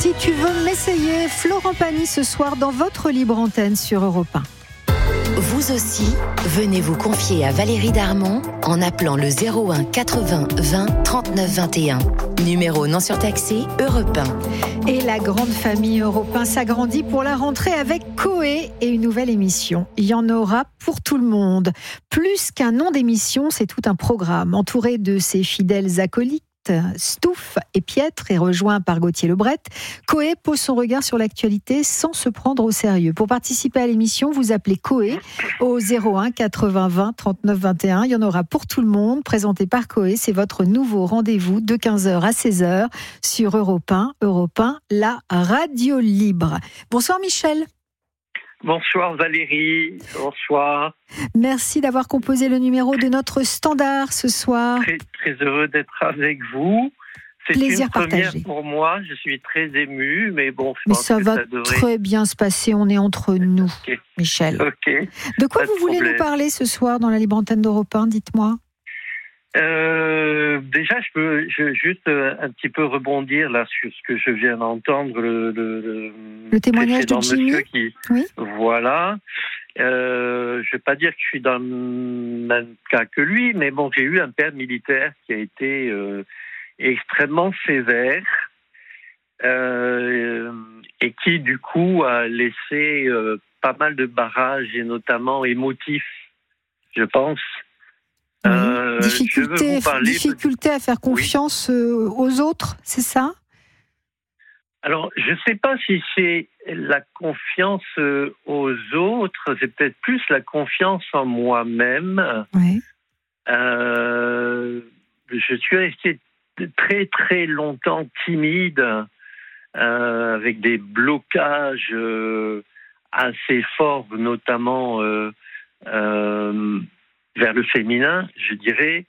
Si tu veux m'essayer, Florent Pagny ce soir dans votre libre antenne sur Europe 1. Vous aussi, venez vous confier à Valérie Darmon en appelant le 01 80 20 39 21. Numéro non surtaxé, Europe 1. Et la grande famille Europe 1 s'agrandit pour la rentrée avec Coé et une nouvelle émission. Il y en aura pour tout le monde. Plus qu'un nom d'émission, c'est tout un programme. Entouré de ses fidèles acolytes, Stouff et Pietre, et rejoint par Gauthier Lebret, Coé pose son regard sur l'actualité sans se prendre au sérieux. Pour participer à l'émission, vous appelez Coé au 01 80 20 39 21. Il y en aura pour tout le monde, présenté par Coé. C'est votre nouveau rendez-vous de 15h à 16h sur Europe 1, la radio libre. Bonsoir Michel. Bonsoir Valérie, bonsoir. Merci d'avoir composé le numéro de notre standard ce soir. Très heureux d'être avec vous. C'est plaisir une première partagé. Pour moi, je suis très ému, mais bon, je mais pense ça que va ça devrait très bien se passer, on est entre nous, Ok. Michel. Ok. De quoi Pas de vous voulez problème. nous parler ce soir dans la libre antenne d'Europe 1, dites-moi. Déjà, je peux juste un petit peu rebondir là sur ce que je viens d'entendre, Le témoignage de précédent Jimmy. monsieur qui, Oui. voilà. Je vais pas dire que je suis dans le même cas que lui, mais bon, j'ai eu un père militaire qui a été extrêmement sévère et qui, du coup, a laissé pas mal de barrages et notamment émotifs, je pense. Oui. Je veux vous parler difficulté à faire confiance aux autres, c'est ça ? Alors, je ne sais pas si c'est la confiance aux autres, c'est peut-être plus la confiance en moi-même. Oui. Je suis resté très très longtemps timide, avec des blocages assez forts, notamment vers le féminin, je dirais,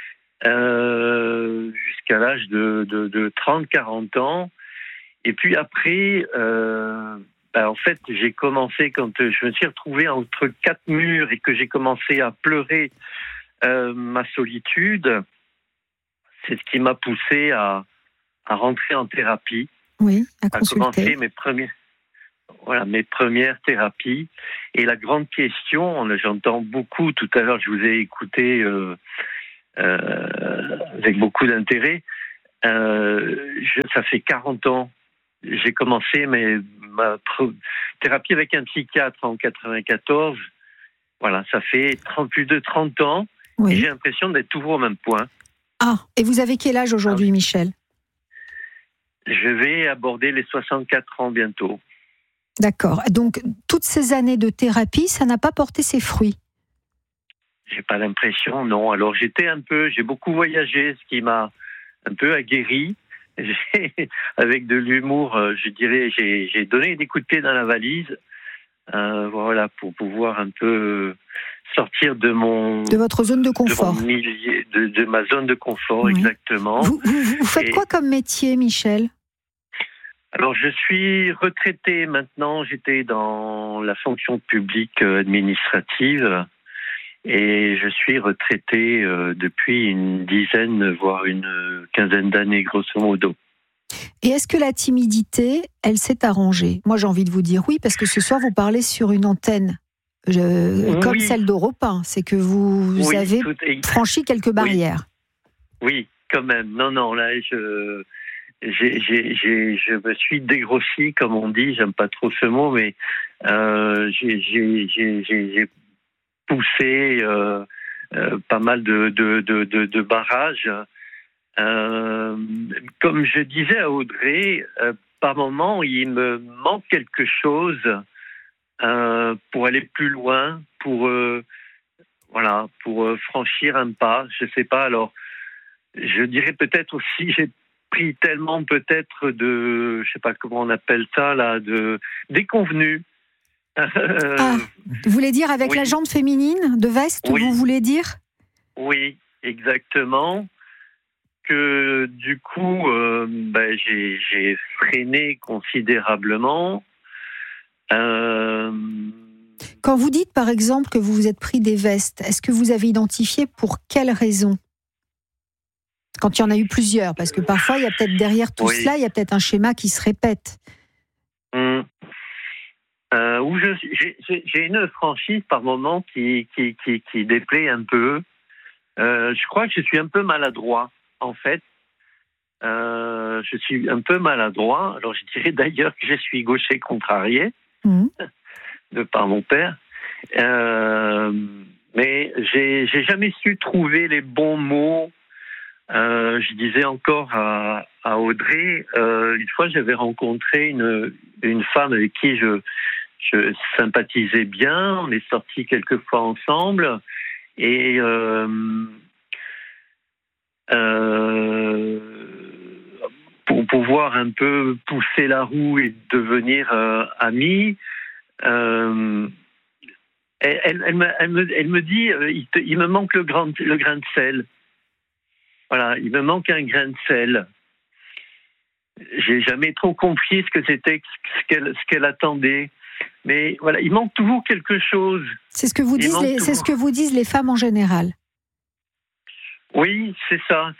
jusqu'à l'âge de 30-40 ans. Et puis après, en fait, j'ai commencé, quand je me suis retrouvé entre quatre murs et que j'ai commencé à pleurer ma solitude, c'est ce qui m'a poussé à rentrer en thérapie, Oui, à commencer consulter. mes premières thérapies. Et la grande question, j'entends beaucoup, tout à l'heure je vous ai écouté avec beaucoup d'intérêt, ça fait 40 ans. J'ai commencé ma thérapie avec un psychiatre en 94. Voilà, ça fait plus de 30 ans. Oui. Et j'ai l'impression d'être toujours au même point. Ah, et vous avez quel âge aujourd'hui, Michel ? Je vais aborder les 64 ans bientôt. D'accord. Donc, toutes ces années de thérapie, ça n'a pas porté ses fruits ? J'ai pas l'impression, non. Alors, j'ai beaucoup voyagé, ce qui m'a un peu aguerri. Avec de l'humour, je dirais, j'ai donné des coups de pied dans la valise, voilà, pour pouvoir un peu sortir de votre zone de confort. De ma zone de confort, Oui. Exactement. Vous faites quoi comme métier, Michel ? Alors, je suis retraité maintenant. J'étais dans la fonction publique administrative et je suis retraité depuis une dizaine, voire une quinzaine d'années, grosso modo. Et est-ce que la timidité, elle s'est arrangée ? Moi, j'ai envie de vous dire oui, parce que ce soir, vous parlez sur une antenne comme Oui. celle d'Europe 1. C'est que vous avez franchi quelques barrières. Oui, quand même. Non, là, je me suis dégrossi, comme on dit. J'aime pas trop ce mot, mais j'ai poussé pas mal de barrages. Comme je disais à Audrey, par moment, il me manque quelque chose pour aller plus loin, pour franchir un pas. Je sais pas. Alors, je dirais peut-être aussi, j'ai pris tellement peut-être je sais pas comment on appelle ça là, de déconvenus. Vous voulez dire avec oui. la jambe féminine de veste, Oui. vous voulez dire ? Oui, exactement. Que du coup, j'ai freiné considérablement. Quand vous dites par exemple que vous vous êtes pris des vestes, est-ce que vous avez identifié pour quelle raison ? Quand il y en a eu plusieurs, parce que parfois, il y a peut-être derrière tout cela, il y a peut-être un schéma qui se répète. Où j'ai une franchise par moment qui déplaît un peu. Je crois que je suis un peu maladroit, en fait. Je suis un peu maladroit. Alors, je dirais d'ailleurs que je suis gaucher contrarié, de par mon père. Mais j'ai jamais su trouver les bons mots. Je disais encore à Audrey, une fois j'avais rencontré une femme avec qui je sympathisais bien. On est sortis quelques fois ensemble et pour pouvoir un peu pousser la roue et devenir amis. Elle me dit, il me manque le grain de sel. Voilà, il me manque un grain de sel. J'ai jamais trop compris ce que c'était, ce qu'elle attendait. Mais voilà, il manque toujours quelque chose. C'est ce que vous disent les femmes en général. Oui, c'est ça.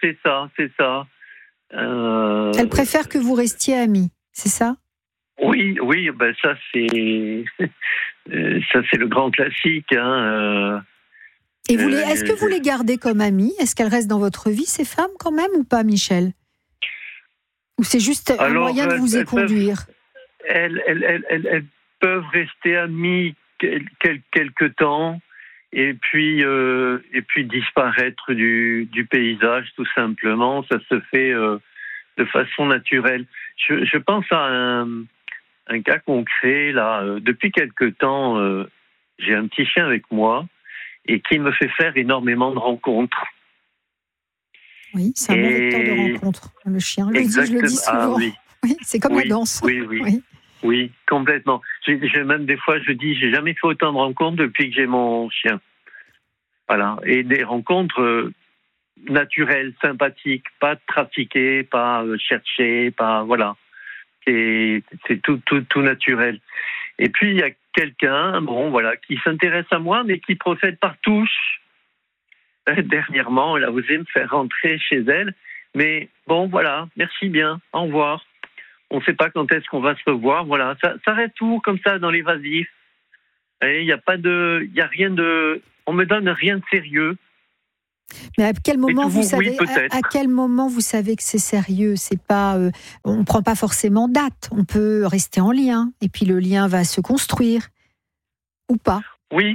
Elle préfère que vous restiez amis, c'est ça ? Oui, ben ça c'est le grand classique. Et est-ce que vous les gardez comme amies ? Est-ce qu'elles restent dans votre vie, ces femmes, quand même, ou pas, Michel ? Ou c'est juste un moyen de vous éconduire ? Elles peuvent rester amies quelque temps et puis disparaître du paysage, tout simplement. Ça se fait de façon naturelle. Je pense à un cas concret, là. Depuis quelque temps, j'ai un petit chien avec moi et qui me fait faire énormément de rencontres. Oui, c'est un bon vecteur de rencontres, le chien. Je le dis souvent. Oui, c'est comme la danse. Oui, complètement. Même des fois, je dis, j'ai jamais fait autant de rencontres depuis que j'ai mon chien. Voilà. Et des rencontres naturelles, sympathiques, pas trafiquées, pas cherchées, pas, voilà. C'est tout naturel. Et puis, il y a quelqu'un, qui s'intéresse à moi, mais qui procède par touche. Dernièrement, elle a osé me faire rentrer chez elle. Mais voilà, merci bien, au revoir. On ne sait pas quand est-ce qu'on va se revoir. Voilà, ça reste tout comme ça dans l'évasif. Il n'y a rien de... On me donne rien de sérieux. Mais à quel moment à quel moment vous savez que c'est sérieux ? C'est pas, on prend pas forcément date. On peut rester en lien et puis le lien va se construire ou pas. Oui,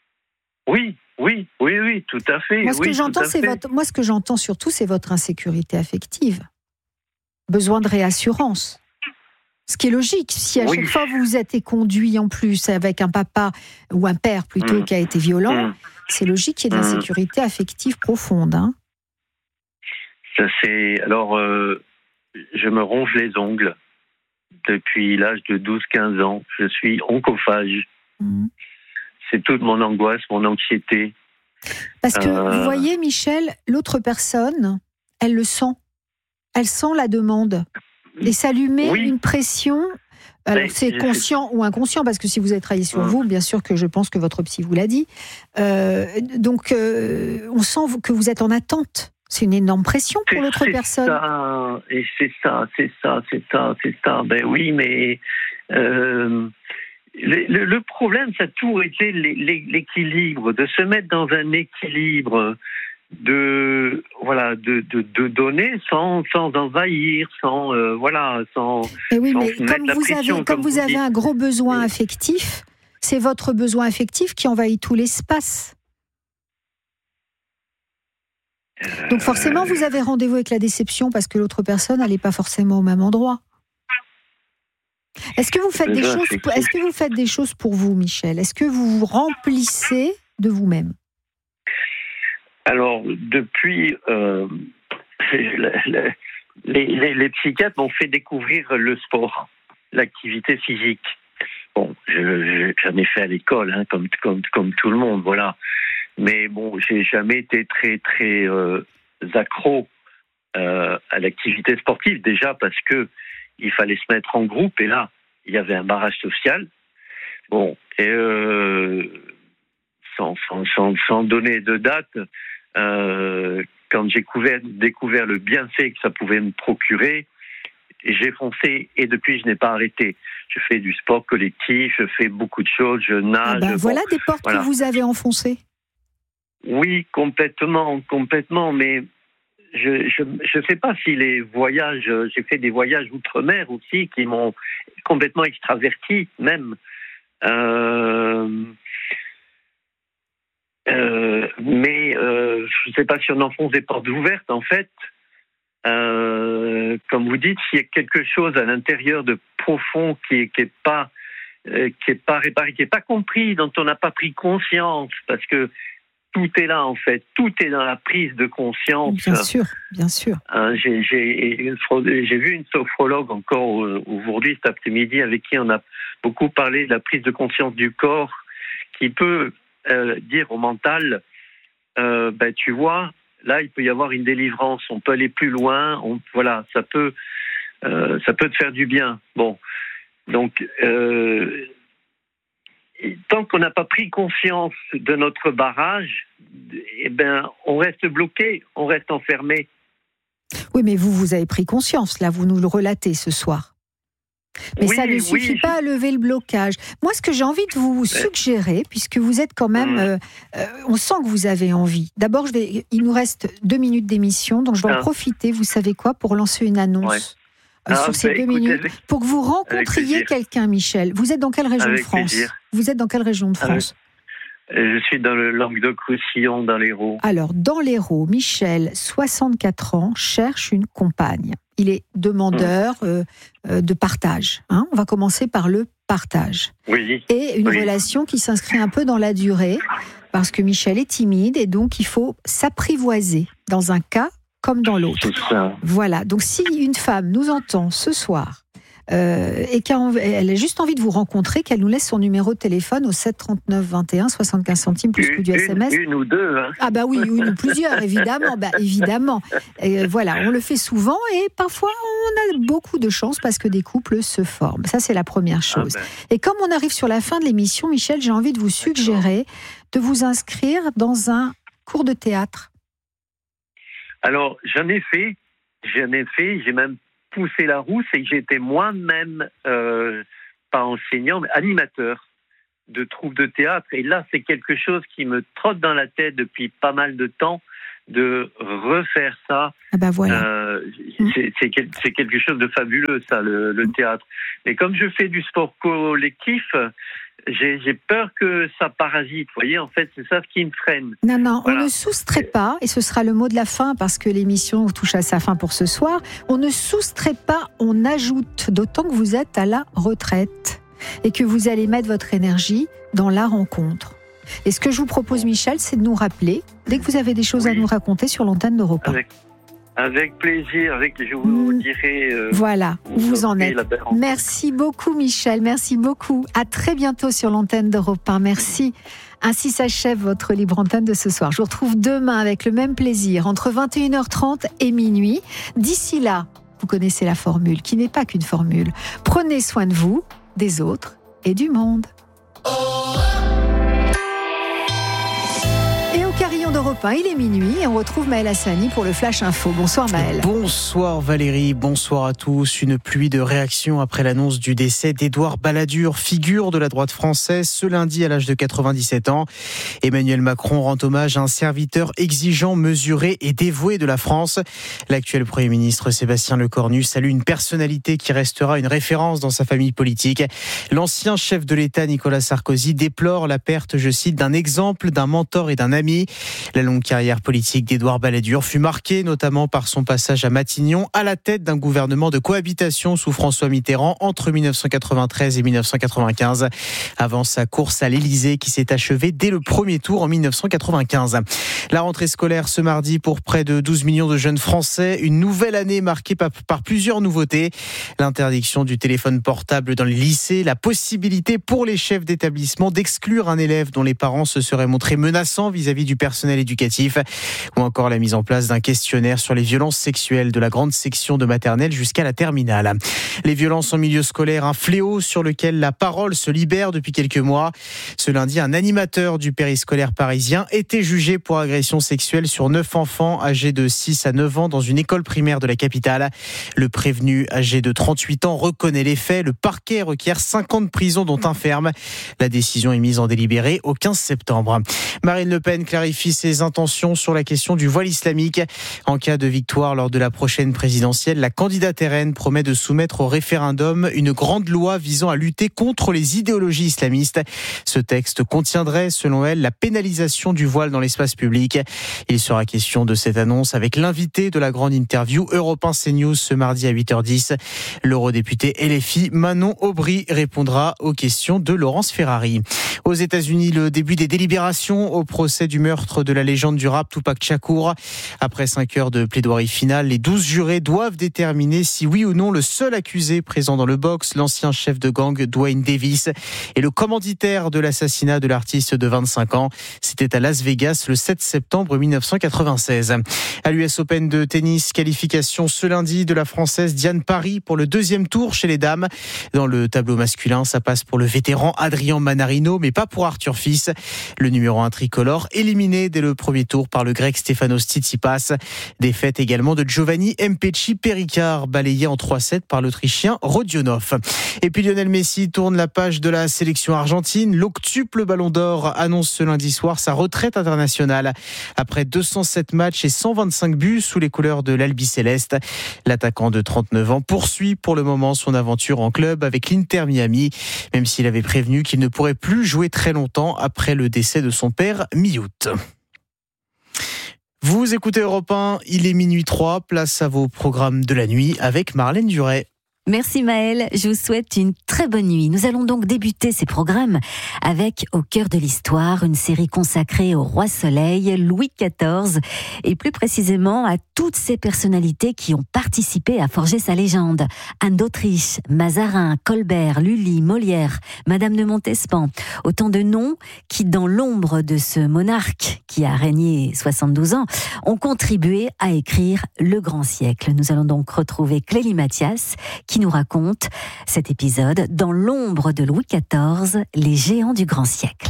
tout à fait. Moi, ce que j'entends surtout, c'est votre insécurité affective, besoin de réassurance. Ce qui est logique, si à chaque fois vous vous êtes éconduit en plus avec un papa ou un père plutôt qui a été violent, c'est logique qu'il y ait de l'insécurité affective profonde. Hein. Ça c'est. Alors, je me ronge les ongles depuis l'âge de 12-15 ans. Je suis oncophage. C'est toute mon angoisse, mon anxiété. Parce que vous voyez, Michel, l'autre personne, elle le sent. Elle sent la demande. Et ça lui met une pression. Alors, c'est conscient ou inconscient, parce que si vous avez travaillé sur vous, bien sûr que je pense que votre psy vous l'a dit. Donc, on sent que vous êtes en attente. C'est une énorme pression pour l'autre personne. C'est ça. Ben oui, mais le problème, ça a toujours été l'équilibre, de se mettre dans un équilibre de donner sans envahir, sans mais oui, mais mettre la pression, comme vous avez un gros besoin affectif, c'est votre besoin affectif qui envahit tout l'espace. Donc forcément, vous avez rendez-vous avec la déception parce que l'autre personne n'allait pas forcément au même endroit. Est-ce que vous faites des choses pour vous, Michel ? Est-ce que vous vous remplissez de vous-même ? Alors, depuis, les psychiatres m'ont fait découvrir le sport, l'activité physique. Bon, j'en ai fait à l'école, comme tout le monde, voilà. Mais bon, j'ai jamais été très très accro à l'activité sportive, déjà parce que il fallait se mettre en groupe et là, il y avait un barrage social. Bon, et sans donner de date, quand j'ai découvert le bienfait que ça pouvait me procurer, j'ai foncé et depuis je n'ai pas arrêté. Je fais du sport collectif, je fais beaucoup de choses, je nage. Voilà des portes que vous avez enfoncées. Oui, complètement, mais je sais pas si les voyages, j'ai fait des voyages outre-mer aussi qui m'ont complètement extraverti même. Mais je sais pas si on enfonce des portes ouvertes en fait. Comme vous dites, s'il y a quelque chose à l'intérieur de profond qui est pas réparé, qui est pas compris, dont on n'a pas pris conscience, parce que tout est là en fait, tout est dans la prise de conscience. Bien sûr. J'ai vu une sophrologue encore aujourd'hui cet après-midi avec qui on a beaucoup parlé de la prise de conscience du corps, qui peut dire au mental, tu vois, là il peut y avoir une délivrance, on peut aller plus loin, ça peut te faire du bien. Bon, donc tant qu'on n'a pas pris conscience de notre barrage, on reste bloqué, on reste enfermé. Oui, mais vous avez pris conscience, là, vous nous le relatez ce soir. Mais ça ne suffit pas à lever le blocage. Moi, ce que j'ai envie de vous suggérer, puisque vous êtes quand même... on sent que vous avez envie. D'abord, il nous reste 2 minutes d'émission, donc je vais en profiter, vous savez quoi, pour lancer une annonce. Sur ces 2 minutes, pour que vous rencontriez quelqu'un, Michel. Vous êtes dans quelle région de France ? Vous êtes dans quelle région de France ? Je suis dans le Languedoc-Roussillon, dans l'Hérault. Alors, dans l'Hérault, Michel, 64 ans, cherche une compagne. Il est demandeur de partage. On va commencer par le partage. Oui. Et une relation qui s'inscrit un peu dans la durée, parce que Michel est timide, et donc il faut s'apprivoiser dans un cas comme dans l'autre. C'est ça. Voilà, donc si une femme nous entend ce soir et qu'elle a juste envie de vous rencontrer, qu'elle nous laisse son numéro de téléphone au 7 39 21, 75 centimes plus coût du SMS. Une ou deux. Hein. Ah bah oui, une ou plusieurs, évidemment. Évidemment. Voilà, on le fait souvent et parfois on a beaucoup de chance parce que des couples se forment. Ça, c'est la première chose. Et comme on arrive sur la fin de l'émission, Michel, j'ai envie de vous suggérer de vous inscrire dans un cours de théâtre. Alors, j'en ai fait, j'ai même poussé la roue, c'est que j'étais moi-même, pas enseignant, mais animateur de troupes de théâtre. Et là, c'est quelque chose qui me trotte dans la tête depuis pas mal de temps, de refaire ça. Voilà. C'est quelque chose de fabuleux, ça, le théâtre. Mais comme je fais du sport collectif, j'ai peur que ça parasite. Vous voyez, en fait, c'est ça ce qui me freine. Non, voilà. On ne soustrait pas, et ce sera le mot de la fin, parce que l'émission touche à sa fin pour ce soir, on ne soustrait pas, on ajoute, d'autant que vous êtes à la retraite, et que vous allez mettre votre énergie dans la rencontre. Et ce que je vous propose, Michel, c'est de nous rappeler, dès que vous avez des choses à nous raconter sur l'antenne d'Europe 1. Avec plaisir, je vous dirai... voilà, où vous en êtes. Merci beaucoup, Michel, merci beaucoup. À très bientôt sur l'antenne d'Europe 1. Merci. Ainsi s'achève votre libre antenne de ce soir. Je vous retrouve demain avec le même plaisir, entre 21h30 et minuit. D'ici là, vous connaissez la formule, qui n'est pas qu'une formule. Prenez soin de vous, des autres et du monde. Carillon d'Europe 1, il est minuit et on retrouve Maël Hassani pour le Flash Info. Bonsoir Maël. Bonsoir Valérie, bonsoir à tous. Une pluie de réactions après l'annonce du décès d'Édouard Balladur, figure de la droite française, ce lundi à l'âge de 97 ans. Emmanuel Macron rend hommage à un serviteur exigeant, mesuré et dévoué de la France. L'actuel Premier ministre Sébastien Lecornu salue une personnalité qui restera une référence dans sa famille politique. L'ancien chef de l'État Nicolas Sarkozy déplore la perte, je cite, d'un exemple, d'un mentor et d'un ami. La longue carrière politique d'Édouard Balladur fut marquée notamment par son passage à Matignon à la tête d'un gouvernement de cohabitation sous François Mitterrand entre 1993 et 1995, avant sa course à l'Élysée qui s'est achevée dès le premier tour en 1995. La rentrée scolaire ce mardi pour près de 12 millions de jeunes Français, une nouvelle année marquée par plusieurs nouveautés. L'interdiction du téléphone portable dans les lycées, la possibilité pour les chefs d'établissement d'exclure un élève dont les parents se seraient montrés menaçants vis-à-vis du personnel éducatif, ou encore la mise en place d'un questionnaire sur les violences sexuelles de la grande section de maternelle jusqu'à la terminale. Les violences en milieu scolaire, un fléau sur lequel la parole se libère depuis quelques mois. Ce lundi, un animateur du périscolaire parisien était jugé pour agression sexuelle sur 9 enfants âgés de 6 à 9 ans dans une école primaire de la capitale. Le prévenu, âgé de 38 ans, reconnaît les faits. Le parquet requiert 5 ans de prison, dont un ferme. La décision est mise en délibéré au 15 septembre. Marine Le Pen clarifie ses intentions sur la question du voile islamique. En cas de victoire lors de la prochaine présidentielle, la candidate RN promet de soumettre au référendum une grande loi visant à lutter contre les idéologies islamistes. Ce texte contiendrait, selon elle, la pénalisation du voile dans l'espace public. Il sera question de cette annonce avec l'invité de la grande interview Europe 1 CNews ce mardi à 8h10. L'eurodéputé LFI Manon Aubry répondra aux questions de Laurence Ferrari. Aux États-Unis, le début des délibérations au procès du meurtre de la légende du rap Tupac Shakur. Après 5 heures de plaidoirie finale, les 12 jurés doivent déterminer si oui ou non le seul accusé présent dans le box, l'ancien chef de gang Dwayne Davis, est le commanditaire de l'assassinat de l'artiste de 25 ans. C'était à Las Vegas le 7 septembre 1996. À l'US Open de tennis, qualification ce lundi de la Française Diane Parry pour le 2e tour chez les dames. Dans le tableau masculin, ça passe pour le vétéran Adrian Manarino, mais pas pour Arthur Fils. Le numéro 1 tricolore, éliminé dès le premier tour par le grec Stefanos Tsitsipas. Défaite également de Giovanni Mpetshi Perricard, balayé en 3-7 par l'Autrichien Rodionov. Et puis Lionel Messi tourne la page de la sélection argentine. L'octuple Ballon d'Or annonce ce lundi soir sa retraite internationale. Après 207 matchs et 125 buts sous les couleurs de l'Albi-Céleste, l'attaquant de 39 ans poursuit pour le moment son aventure en club avec l'Inter Miami, même s'il avait prévenu qu'il ne pourrait plus jouer très longtemps après le décès de son père mi-août. Vous écoutez Europe 1, il est minuit 3, place à vos programmes de la nuit avec Marlène Duret. Merci Maëlle, je vous souhaite une très bonne nuit. Nous allons donc débuter ces programmes avec Au cœur de l'histoire, une série consacrée au roi Soleil, Louis XIV, et plus précisément à toutes ces personnalités qui ont participé à forger sa légende. Anne d'Autriche, Mazarin, Colbert, Lully, Molière, Madame de Montespan. Autant de noms qui, dans l'ombre de ce monarque qui a régné 72 ans, ont contribué à écrire le grand siècle. Nous allons donc retrouver Clélie Mathias, qui nous raconte cet épisode dans l'ombre de Louis XIV, les géants du grand siècle.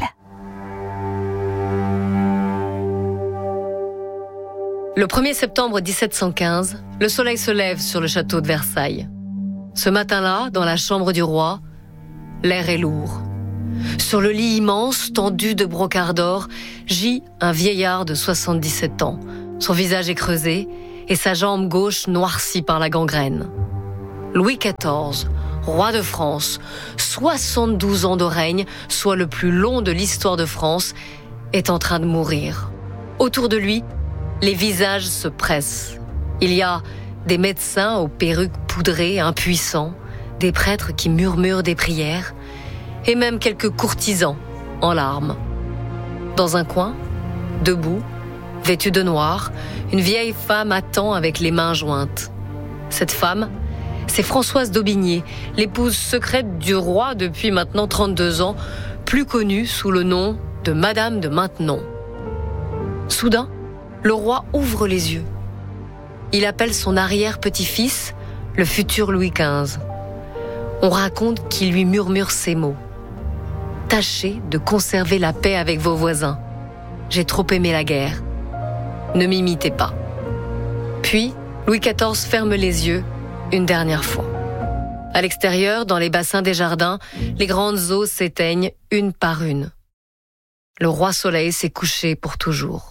Le 1er septembre 1715, le soleil se lève sur le château de Versailles. Ce matin-là, dans la chambre du roi, l'air est lourd. Sur le lit immense, tendu de brocart d'or, gît un vieillard de 77 ans. Son visage est creusé et sa jambe gauche noircie par la gangrène. Louis XIV, roi de France, 72 ans de règne, soit le plus long de l'histoire de France, est en train de mourir. Autour de lui, les visages se pressent. Il y a des médecins aux perruques poudrées, impuissants, des prêtres qui murmurent des prières, et même quelques courtisans en larmes. Dans un coin, debout, vêtue de noir, une vieille femme attend avec les mains jointes. Cette femme, c'est Françoise d'Aubigné, l'épouse secrète du roi depuis maintenant 32 ans, plus connue sous le nom de Madame de Maintenon. Soudain, le roi ouvre les yeux. Il appelle son arrière-petit-fils, le futur Louis XV. On raconte qu'il lui murmure ces mots. « Tâchez de conserver la paix avec vos voisins. J'ai trop aimé la guerre. Ne m'imitez pas. » Puis, Louis XIV ferme les yeux une dernière fois. À l'extérieur, dans les bassins des jardins, les grandes eaux s'éteignent une par une. Le roi Soleil s'est couché pour toujours.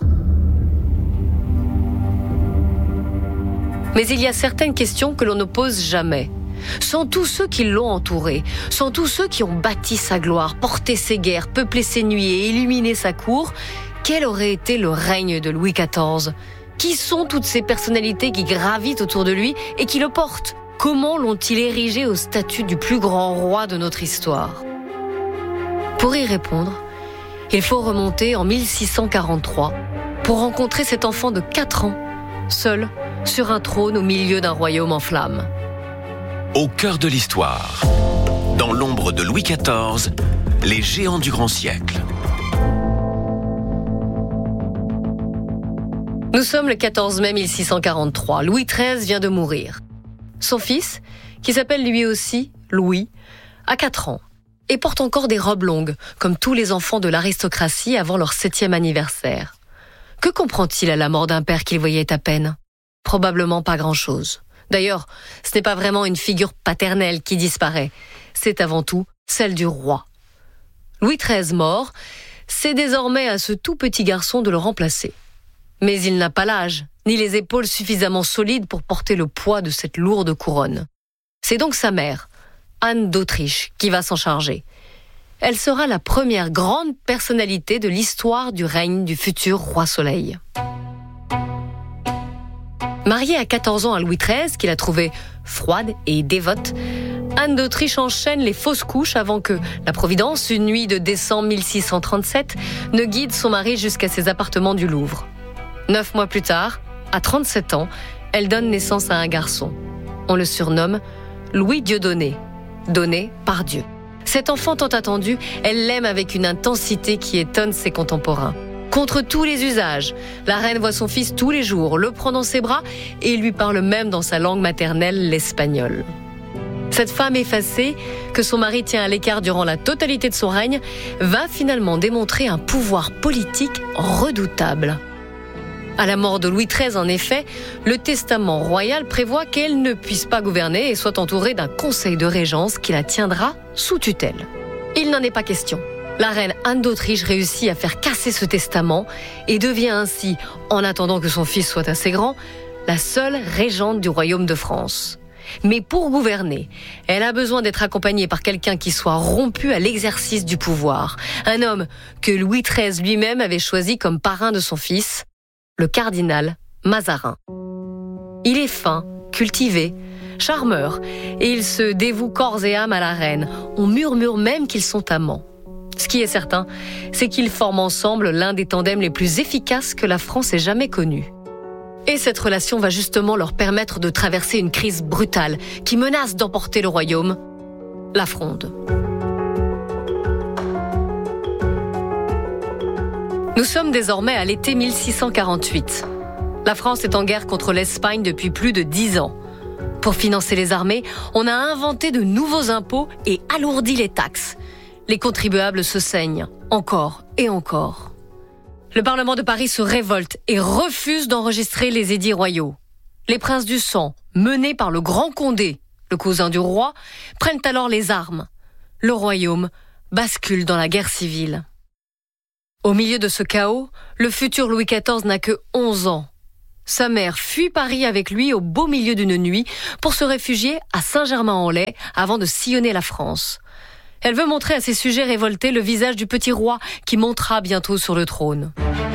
Mais il y a certaines questions que l'on ne pose jamais. Sans tous ceux qui l'ont entouré, sans tous ceux qui ont bâti sa gloire, porté ses guerres, peuplé ses nuits et illuminé sa cour, quel aurait été le règne de Louis XIV ? Qui sont toutes ces personnalités qui gravitent autour de lui et qui le portent ? Comment l'ont-ils érigé au statut du plus grand roi de notre histoire ? Pour y répondre, il faut remonter en 1643 pour rencontrer cet enfant de 4 ans, seul sur un trône au milieu d'un royaume en flammes. Au cœur de l'histoire, dans l'ombre de Louis XIV, les géants du grand siècle. Nous sommes le 14 mai 1643. Louis XIII vient de mourir. Son fils, qui s'appelle lui aussi Louis, a 4 ans et porte encore des robes longues, comme tous les enfants de l'aristocratie avant leur 7e anniversaire. Que comprend-il à la mort d'un père qu'il voyait à peine ? Probablement pas grand-chose. D'ailleurs, ce n'est pas vraiment une figure paternelle qui disparaît. C'est avant tout celle du roi. Louis XIII mort, c'est désormais à ce tout petit garçon de le remplacer. Mais il n'a pas l'âge, ni les épaules suffisamment solides pour porter le poids de cette lourde couronne. C'est donc sa mère, Anne d'Autriche, qui va s'en charger. Elle sera la première grande personnalité de l'histoire du règne du futur roi Soleil. Mariée à 14 ans à Louis XIII, qu'il a trouvé froide et dévote, Anne d'Autriche enchaîne les fausses couches avant que la Providence, une nuit de décembre 1637, ne guide son mari jusqu'à ses appartements du Louvre. 9 mois plus tard, à 37 ans, elle donne naissance à un garçon. On le surnomme Louis Dieudonné, donné par Dieu. Cet enfant tant attendu, elle l'aime avec une intensité qui étonne ses contemporains. Contre tous les usages, la reine voit son fils tous les jours, le prend dans ses bras et lui parle même dans sa langue maternelle, l'espagnol. Cette femme effacée, que son mari tient à l'écart durant la totalité de son règne, va finalement démontrer un pouvoir politique redoutable. À la mort de Louis XIII, en effet, le testament royal prévoit qu'elle ne puisse pas gouverner et soit entourée d'un conseil de régence qui la tiendra sous tutelle. Il n'en est pas question. La reine Anne d'Autriche réussit à faire casser ce testament et devient ainsi, en attendant que son fils soit assez grand, la seule régente du royaume de France. Mais pour gouverner, elle a besoin d'être accompagnée par quelqu'un qui soit rompu à l'exercice du pouvoir. Un homme que Louis XIII lui-même avait choisi comme parrain de son fils, le cardinal Mazarin. Il est fin, cultivé, charmeur, et il se dévoue corps et âme à la reine. On murmure même qu'ils sont amants. Ce qui est certain, c'est qu'ils forment ensemble l'un des tandems les plus efficaces que la France ait jamais connus. Et cette relation va justement leur permettre de traverser une crise brutale qui menace d'emporter le royaume, la Fronde. Nous sommes désormais à l'été 1648. La France est en guerre contre l'Espagne depuis plus de 10 ans. Pour financer les armées, on a inventé de nouveaux impôts et alourdi les taxes. Les contribuables se saignent, encore et encore. Le Parlement de Paris se révolte et refuse d'enregistrer les édits royaux. Les princes du sang, menés par le Grand Condé, le cousin du roi, prennent alors les armes. Le royaume bascule dans la guerre civile. Au milieu de ce chaos, le futur Louis XIV n'a que 11 ans. Sa mère fuit Paris avec lui au beau milieu d'une nuit pour se réfugier à Saint-Germain-en-Laye avant de sillonner la France. Elle veut montrer à ses sujets révoltés le visage du petit roi qui montera bientôt sur le trône.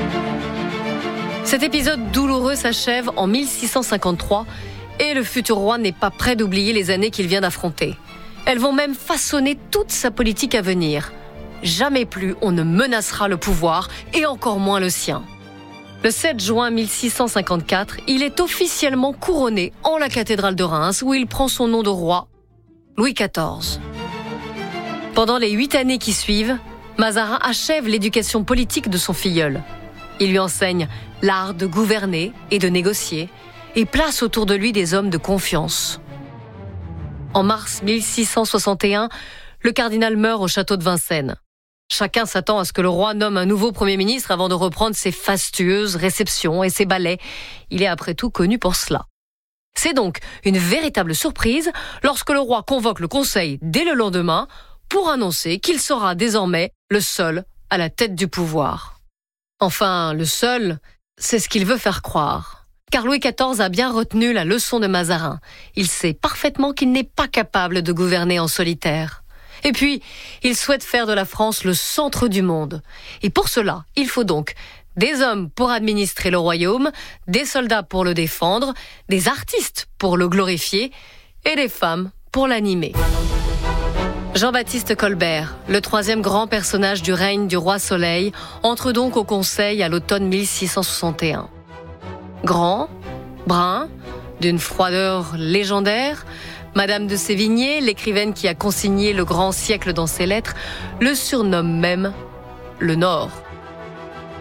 Cet épisode douloureux s'achève en 1653 et le futur roi n'est pas prêt d'oublier les années qu'il vient d'affronter. Elles vont même façonner toute sa politique à venir. Jamais plus on ne menacera le pouvoir et encore moins le sien. Le 7 juin 1654, il est officiellement couronné en la cathédrale de Reims où il prend son nom de roi, Louis XIV. Pendant les 8 années qui suivent, Mazarin achève l'éducation politique de son filleul. Il lui enseigne l'art de gouverner et de négocier et place autour de lui des hommes de confiance. En mars 1661, le cardinal meurt au château de Vincennes. Chacun s'attend à ce que le roi nomme un nouveau Premier ministre avant de reprendre ses fastueuses réceptions et ses ballets. Il est après tout connu pour cela. C'est donc une véritable surprise lorsque le roi convoque le conseil dès le lendemain pour annoncer qu'il sera désormais le seul à la tête du pouvoir. Enfin, le seul, c'est ce qu'il veut faire croire. Car Louis XIV a bien retenu la leçon de Mazarin. Il sait parfaitement qu'il n'est pas capable de gouverner en solitaire. Et puis, il souhaite faire de la France le centre du monde. Et pour cela, il faut donc des hommes pour administrer le royaume, des soldats pour le défendre, des artistes pour le glorifier et des femmes pour l'animer. Jean-Baptiste Colbert, le 3e grand personnage du règne du roi Soleil, entre donc au conseil à l'automne 1661. Grand, brun, d'une froideur légendaire, Madame de Sévigné, l'écrivaine qui a consigné le grand siècle dans ses lettres, le surnomme même le Nord.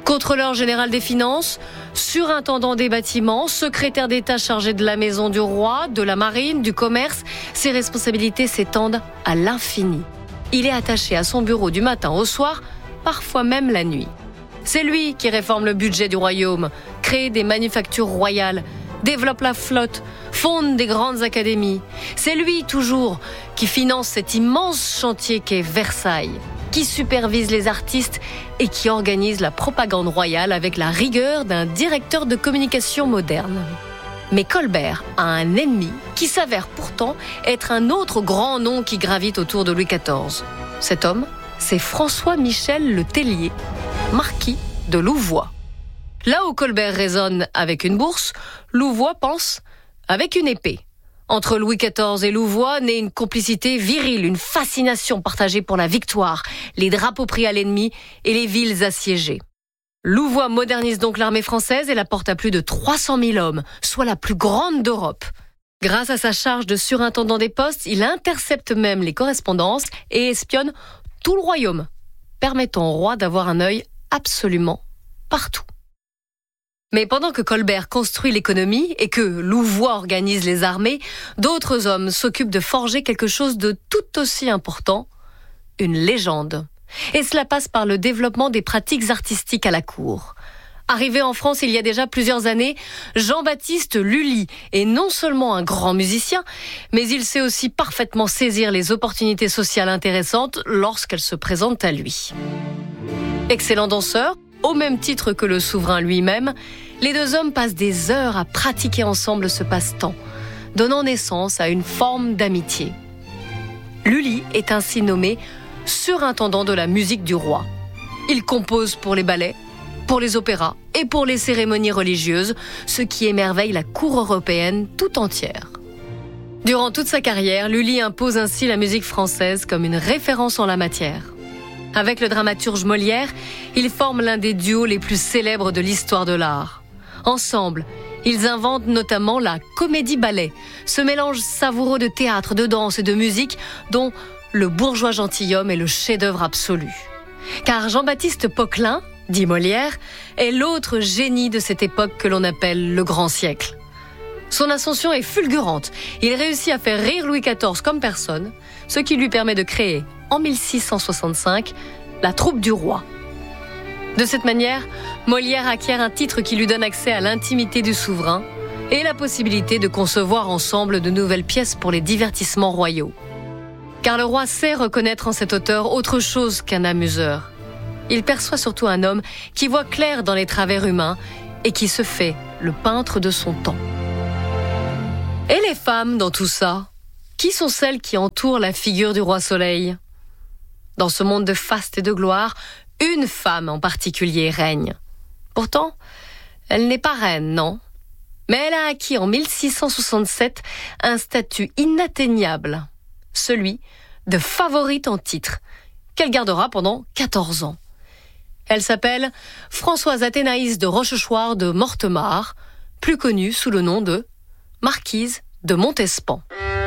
Contrôleur général des finances, surintendant des bâtiments, secrétaire d'État chargé de la maison du roi, de la marine, du commerce, ses responsabilités s'étendent à l'infini. Il est attaché à son bureau du matin au soir, parfois même la nuit. C'est lui qui réforme le budget du royaume, crée des manufactures royales, développe la flotte, fonde des grandes académies. C'est lui, toujours, qui finance cet immense chantier qu'est Versailles, qui supervise les artistes et qui organise la propagande royale avec la rigueur d'un directeur de communication moderne. Mais Colbert a un ennemi qui s'avère pourtant être un autre grand nom qui gravite autour de Louis XIV. Cet homme, c'est François-Michel Le Tellier, marquis de Louvois. Là où Colbert raisonne avec une bourse, Louvois pense avec une épée. Entre Louis XIV et Louvois naît une complicité virile, une fascination partagée pour la victoire, les drapeaux pris à l'ennemi et les villes assiégées. Louvois modernise donc l'armée française et la porte à plus de 300 000 hommes, soit la plus grande d'Europe. Grâce à sa charge de surintendant des postes, il intercepte même les correspondances et espionne tout le royaume, permettant au roi d'avoir un œil absolument partout. Mais pendant que Colbert construit l'économie et que Louvois organise les armées, d'autres hommes s'occupent de forger quelque chose de tout aussi important, une légende. Et cela passe par le développement des pratiques artistiques à la cour. Arrivé en France il y a déjà plusieurs années, Jean-Baptiste Lully est non seulement un grand musicien, mais il sait aussi parfaitement saisir les opportunités sociales intéressantes lorsqu'elles se présentent à lui. Excellent danseur, au même titre que le souverain lui-même, les deux hommes passent des heures à pratiquer ensemble ce passe-temps, donnant naissance à une forme d'amitié. Lully est ainsi nommé surintendant de la musique du roi. Il compose pour les ballets, pour les opéras et pour les cérémonies religieuses, ce qui émerveille la cour européenne tout entière. Durant toute sa carrière, Lully impose ainsi la musique française comme une référence en la matière. Avec le dramaturge Molière, ils forment l'un des duos les plus célèbres de l'histoire de l'art. Ensemble, ils inventent notamment la comédie-ballet, ce mélange savoureux de théâtre, de danse et de musique dont le bourgeois gentilhomme est le chef-d'œuvre absolu. Car Jean-Baptiste Poquelin, dit Molière, est l'autre génie de cette époque que l'on appelle le grand siècle. Son ascension est fulgurante. Il réussit à faire rire Louis XIV comme personne, ce qui lui permet de créer, en 1665, la troupe du roi. De cette manière, Molière acquiert un titre qui lui donne accès à l'intimité du souverain et la possibilité de concevoir ensemble de nouvelles pièces pour les divertissements royaux. Car le roi sait reconnaître en cet auteur autre chose qu'un amuseur. Il perçoit surtout un homme qui voit clair dans les travers humains et qui se fait le peintre de son temps. Et les femmes dans tout ça? Qui sont celles qui entourent la figure du roi Soleil? Dans ce monde de faste et de gloire, une femme en particulier règne. Pourtant, elle n'est pas reine, non. Mais elle a acquis en 1667 un statut inatteignable, celui de favorite en titre, qu'elle gardera pendant 14 ans. Elle s'appelle Françoise Athénaïs de Rochechouart de Mortemart, plus connue sous le nom de marquise de Montespan.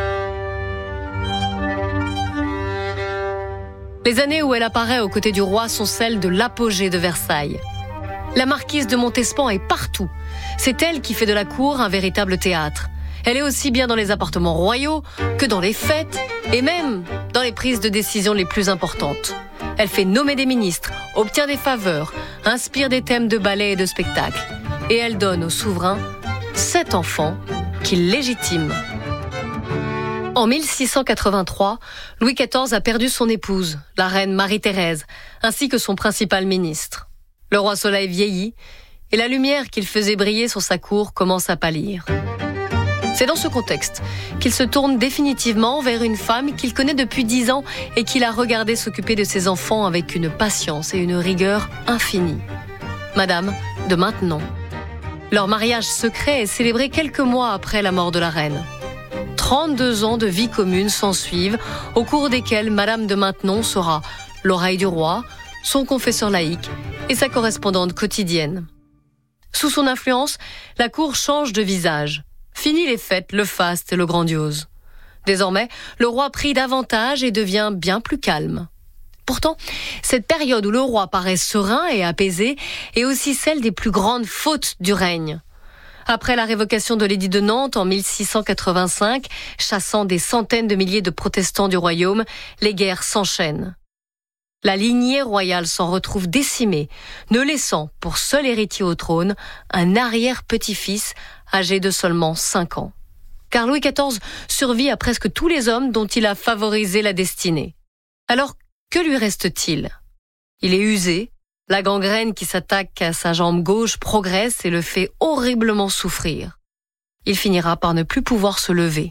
Les années où elle apparaît aux côtés du roi sont celles de l'apogée de Versailles. La marquise de Montespan est partout. C'est elle qui fait de la cour un véritable théâtre. Elle est aussi bien dans les appartements royaux que dans les fêtes et même dans les prises de décision les plus importantes. Elle fait nommer des ministres, obtient des faveurs, inspire des thèmes de ballet et de spectacle. Et elle donne au souverain 7 enfants qu'il légitime. En 1683, Louis XIV a perdu son épouse, la reine Marie-Thérèse, ainsi que son principal ministre. Le roi Soleil vieillit et la lumière qu'il faisait briller sur sa cour commence à pâlir. C'est dans ce contexte qu'il se tourne définitivement vers une femme qu'il connaît depuis 10 ans et qu'il a regardé s'occuper de ses enfants avec une patience et une rigueur infinies. Madame de Maintenon. Leur mariage secret est célébré quelques mois après la mort de la reine. 32 ans de vie commune s'ensuivent, au cours desquels Madame de Maintenon sera l'oreille du roi, son confesseur laïque et sa correspondante quotidienne. Sous son influence, la cour change de visage. Fini les fêtes, le faste et le grandiose. Désormais, le roi prie davantage et devient bien plus calme. Pourtant, cette période où le roi paraît serein et apaisé est aussi celle des plus grandes fautes du règne. Après la révocation de l'édit de Nantes en 1685, chassant des centaines de milliers de protestants du royaume, les guerres s'enchaînent. La lignée royale s'en retrouve décimée, ne laissant pour seul héritier au trône un arrière-petit-fils âgé de seulement 5 ans. Car Louis XIV survit à presque tous les hommes dont il a favorisé la destinée. Alors, que lui reste-t-il ? Il est usé, la gangrène qui s'attaque à sa jambe gauche progresse et le fait horriblement souffrir. Il finira par ne plus pouvoir se lever.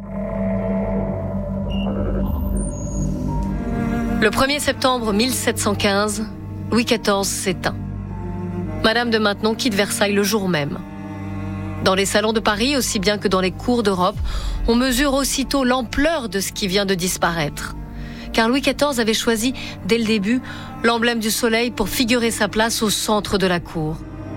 Le 1er septembre 1715, Louis XIV s'éteint. Madame de Maintenon quitte Versailles le jour même. Dans les salons de Paris, aussi bien que dans les cours d'Europe, on mesure aussitôt l'ampleur de ce qui vient de disparaître. Car Louis XIV avait choisi, dès le début, l'emblème du soleil pour figurer sa place au centre de la cour.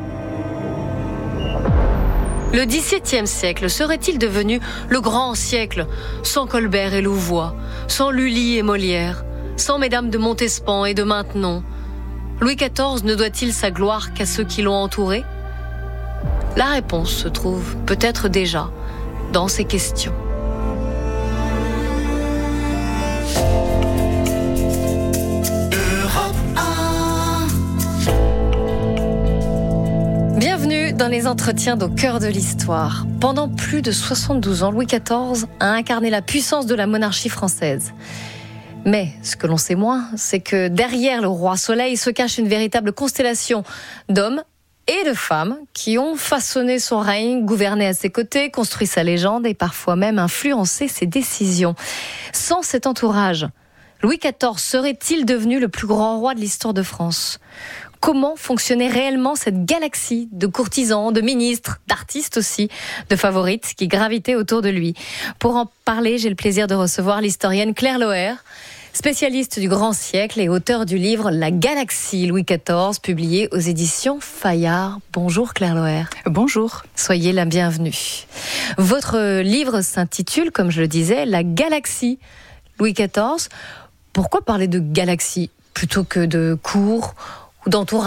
Le XVIIe siècle serait-il devenu le grand siècle, sans Colbert et Louvois, sans Lully et Molière, sans Mesdames de Montespan et de Maintenon ? Louis XIV ne doit-il sa gloire qu'à ceux qui l'ont entouré ? La réponse se trouve peut-être déjà dans ces questions. Bienvenue dans les entretiens d'Au cœur de l'histoire. Pendant plus de 72 ans, Louis XIV a incarné la puissance de la monarchie française. Mais ce que l'on sait moins, c'est que derrière le roi Soleil se cache une véritable constellation d'hommes et de femmes qui ont façonné son règne, gouverné à ses côtés, construit sa légende et parfois même influencé ses décisions. Sans cet entourage, Louis XIV serait-il devenu le plus grand roi de l'histoire de France ? Comment fonctionnait réellement cette galaxie de courtisans, de ministres, d'artistes aussi, de favorites qui gravitaient autour de lui ? Pour en parler, j'ai le plaisir de recevoir l'historienne Claire Loher, spécialiste du grand siècle et auteure du livre La Galaxie Louis XIV, publié aux éditions Fayard. Bonjour Claire Loher. Bonjour. Soyez la bienvenue. Votre livre s'intitule, comme je le disais, La Galaxie Louis XIV. Pourquoi parler de galaxie plutôt que de cour ou d'entourage ?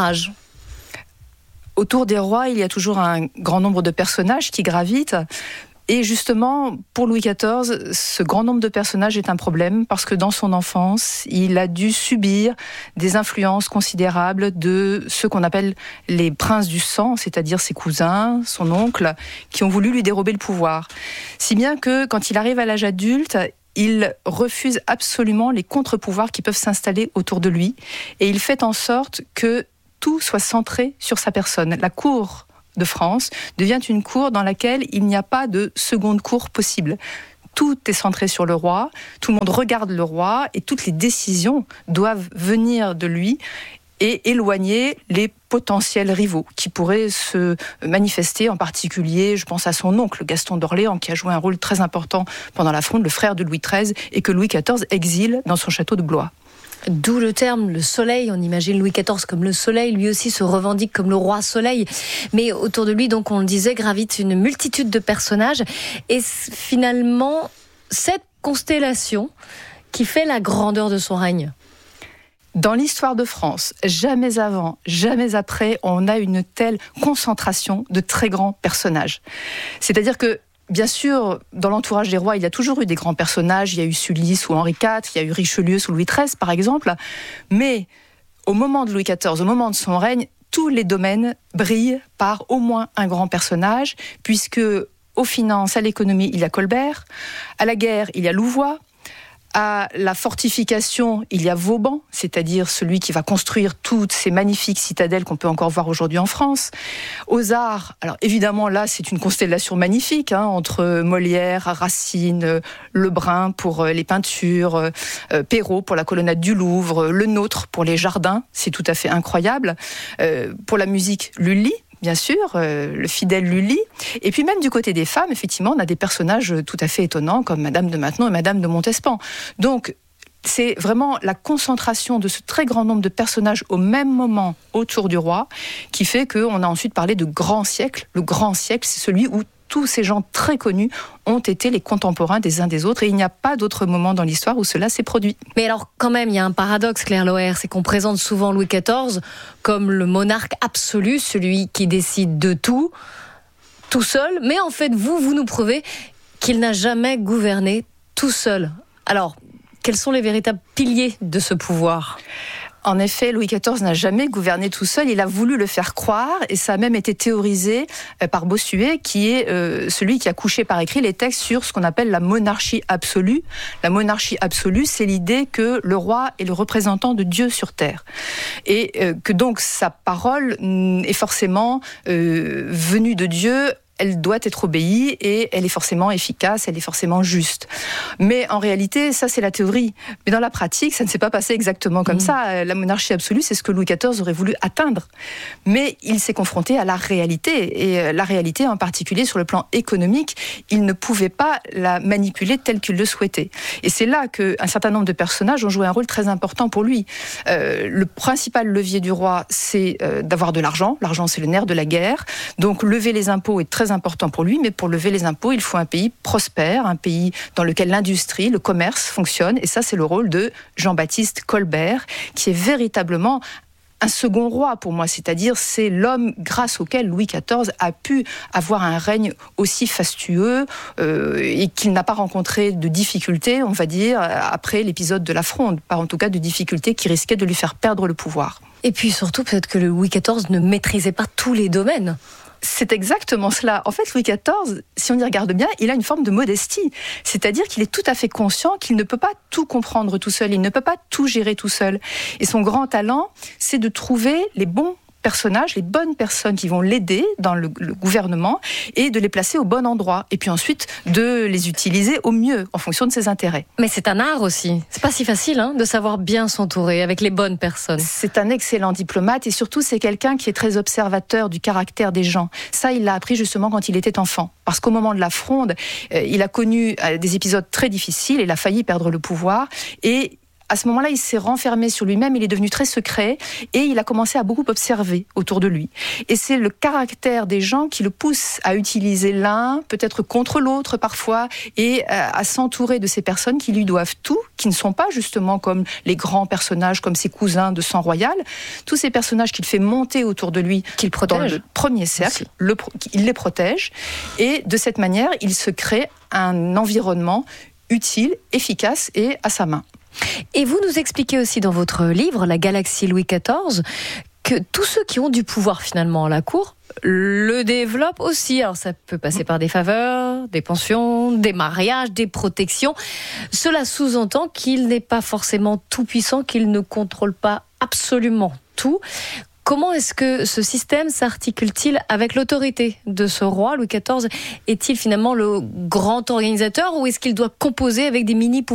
Autour des rois, il y a toujours un grand nombre de personnages qui gravitent. Et justement, pour Louis XIV, ce grand nombre de personnages est un problème parce que dans son enfance, il a dû subir des influences considérables de ceux qu'on appelle les princes du sang, c'est-à-dire ses cousins, son oncle, qui ont voulu lui dérober le pouvoir. Si bien que quand il arrive à l'âge adulte, il refuse absolument les contre-pouvoirs qui peuvent s'installer autour de lui et il fait en sorte que tout soit centré sur sa personne. La cour de France devient une cour dans laquelle il n'y a pas de seconde cour possible. Tout est centré sur le roi, tout le monde regarde le roi et toutes les décisions doivent venir de lui et éloigner les potentiels rivaux qui pourraient se manifester, en particulier, je pense à son oncle Gaston d'Orléans, qui a joué un rôle très important pendant la Fronde, le frère de Louis XIII, et que Louis XIV exile dans son château de Blois. D'où le terme, le soleil. On imagine Louis XIV comme le soleil, lui aussi se revendique comme le roi soleil. Mais autour de lui, donc on le disait, gravite une multitude de personnages. Et finalement, cette constellation qui fait la grandeur de son règne. Dans l'histoire de France, jamais avant, jamais après, on a une telle concentration de très grands personnages. C'est-à-dire que, bien sûr, dans l'entourage des rois, il y a toujours eu des grands personnages. Il y a eu Sully sous Henri IV, il y a eu Richelieu sous Louis XIII, par exemple. Mais au moment de Louis XIV, au moment de son règne, tous les domaines brillent par au moins un grand personnage, puisque aux finances, à l'économie, il y a Colbert, à la guerre, il y a Louvois, à la fortification, il y a Vauban, c'est-à-dire celui qui va construire toutes ces magnifiques citadelles qu'on peut encore voir aujourd'hui en France. Aux arts, alors évidemment là c'est une constellation magnifique, entre Molière, Racine, Lebrun pour les peintures, Perrault pour la colonnade du Louvre, Le Nôtre pour les jardins, c'est tout à fait incroyable. Pour la musique, Lully, bien sûr, le fidèle Lully. Et puis même du côté des femmes, effectivement, on a des personnages tout à fait étonnants comme Madame de Maintenon et Madame de Montespan. Donc, c'est vraiment la concentration de ce très grand nombre de personnages au même moment autour du roi qui fait qu'on a ensuite parlé de grand siècle. Le grand siècle, c'est celui où tous ces gens très connus ont été les contemporains des uns des autres et il n'y a pas d'autre moment dans l'histoire où cela s'est produit. Mais alors quand même, il y a un paradoxe, Claire Loer, c'est qu'on présente souvent Louis XIV comme le monarque absolu, celui qui décide de tout seul, mais en fait vous nous prouvez qu'il n'a jamais gouverné tout seul. Alors, quels sont les véritables piliers de ce pouvoir ? En effet, Louis XIV n'a jamais gouverné tout seul, il a voulu le faire croire et ça a même été théorisé par Bossuet qui est celui qui a couché par écrit les textes sur ce qu'on appelle la monarchie absolue. La monarchie absolue, c'est l'idée que le roi est le représentant de Dieu sur terre et que donc sa parole est forcément venue de Dieu. Elle doit être obéie et elle est forcément efficace, elle est forcément juste. Mais en réalité, ça c'est la théorie. Mais dans la pratique, ça ne s'est pas passé exactement comme ça. La monarchie absolue, c'est ce que Louis XIV aurait voulu atteindre. Mais il s'est confronté à la réalité. Et la réalité, en particulier sur le plan économique, il ne pouvait pas la manipuler telle qu'il le souhaitait. Et c'est là qu'un certain nombre de personnages ont joué un rôle très important pour lui. Le principal levier du roi, c'est d'avoir de l'argent. L'argent, c'est le nerf de la guerre. Donc lever les impôts est très important pour lui, mais pour lever les impôts, il faut un pays prospère, un pays dans lequel l'industrie, le commerce fonctionne, et ça c'est le rôle de Jean-Baptiste Colbert, qui est véritablement un second roi pour moi, c'est-à-dire c'est l'homme grâce auquel Louis XIV a pu avoir un règne aussi fastueux et qu'il n'a pas rencontré de difficultés, on va dire, après l'épisode de la Fronde, pas en tout cas de difficultés qui risquaient de lui faire perdre le pouvoir. Et puis surtout peut-être que le Louis XIV ne maîtrisait pas tous les domaines. C'est exactement cela. En fait, Louis XIV, si on y regarde bien, il a une forme de modestie. C'est-à-dire qu'il est tout à fait conscient qu'il ne peut pas tout comprendre tout seul, il ne peut pas tout gérer tout seul. Et son grand talent, c'est de trouver les bons personnages, les bonnes personnes qui vont l'aider dans le gouvernement et de les placer au bon endroit. Et puis ensuite, de les utiliser au mieux en fonction de ses intérêts. Mais c'est un art aussi. C'est pas si facile de savoir bien s'entourer avec les bonnes personnes. C'est un excellent diplomate et surtout, c'est quelqu'un qui est très observateur du caractère des gens. Ça, il l'a appris justement quand il était enfant. Parce qu'au moment de la Fronde, il a connu des épisodes très difficiles, il a failli perdre le pouvoir et à ce moment-là, il s'est renfermé sur lui-même, il est devenu très secret et il a commencé à beaucoup observer autour de lui. Et c'est le caractère des gens qui le pousse à utiliser l'un, peut-être contre l'autre parfois, et à s'entourer de ces personnes qui lui doivent tout, qui ne sont pas justement comme les grands personnages, comme ses cousins de sang royal. Tous ces personnages qu'il fait monter autour de lui, qu'il protège dans le premier cercle, il les protège. Et de cette manière, il se crée un environnement utile, efficace et à sa main. Et vous nous expliquez aussi dans votre livre, La Galaxie Louis XIV, que tous ceux qui ont du pouvoir finalement à la cour le développent aussi. Alors ça peut passer par des faveurs, des pensions, des mariages, des protections. Cela sous-entend qu'il n'est pas forcément tout puissant, qu'il ne contrôle pas absolument tout. Comment est-ce que ce système s'articule-t-il avec l'autorité de ce roi, Louis XIV ? Est-il finalement le grand organisateur ou est-ce qu'il doit composer avec des mini-pouvoirs ?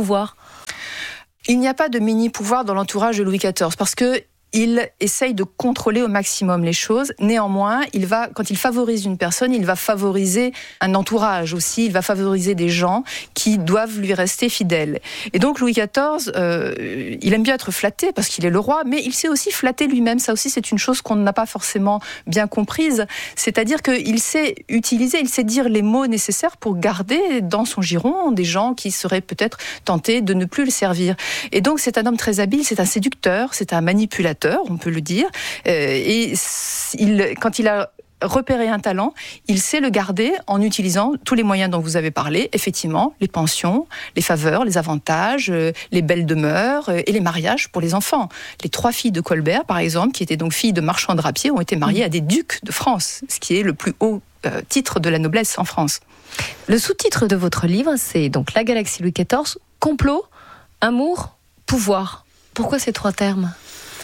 Il n'y a pas de mini-pouvoir dans l'entourage de Louis XIV parce que il essaye de contrôler au maximum les choses. Néanmoins, quand il favorise une personne, il va favoriser un entourage aussi, il va favoriser des gens qui doivent lui rester fidèles. Et donc Louis XIV, il aime bien être flatté parce qu'il est le roi, mais il sait aussi flatter lui-même. Ça aussi, c'est une chose qu'on n'a pas forcément bien comprise. C'est-à-dire qu'il sait utiliser, il sait dire les mots nécessaires pour garder dans son giron des gens qui seraient peut-être tentés de ne plus le servir. Et donc c'est un homme très habile, c'est un séducteur, c'est un manipulateur, on peut le dire, et quand il a repéré un talent, il sait le garder en utilisant tous les moyens dont vous avez parlé, effectivement, les pensions, les faveurs, les avantages, les belles demeures et les mariages pour les enfants. Les 3 filles de Colbert, par exemple, qui étaient donc filles de marchands drapiers, ont été mariées à des ducs de France, ce qui est le plus haut titre de la noblesse en France. Le sous-titre de votre livre, c'est donc La Galaxie Louis XIV, complot, amour, pouvoir. Pourquoi ces 3 termes ?